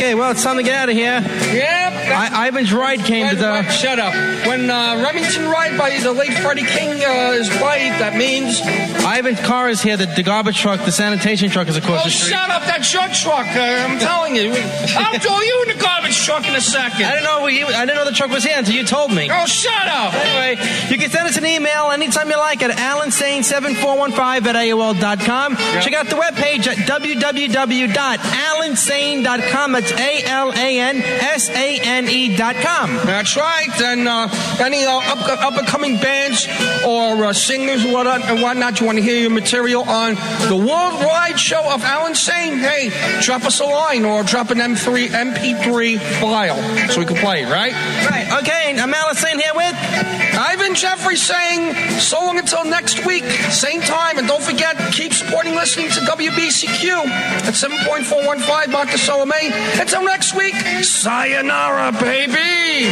Okay, well, it's time to get out of here. Yep. Ivan's ride came to the... Shut up. When Remington Ride by the late Freddie King is played, that means... Ivan's car is here. The garbage truck, the sanitation truck is across the street. Shut up. That's your truck. I'm telling you. I'll throw you in the garbage truck in a second. I didn't know the truck was here until you told me. Oh, shut up. Anyway, you can send us an email anytime you like at AlanSane7415@AOL.com. Yep. Check out the webpage at www.alansane.com. That's ALANSANE.com. That's right. And any up-and-coming bands or singers and whatnot, you want to hear your material on the worldwide show of Alan Sane, hey, drop us a line or drop an MP3 file so we can play it, right? Right. Okay, I'm Alan Sane here with Ivan Jeffrey saying so long until next week, same time. And don't forget, keep supporting listening to WBCQ at 7.415 Montecello, Maine. Until next week, sayonara, baby!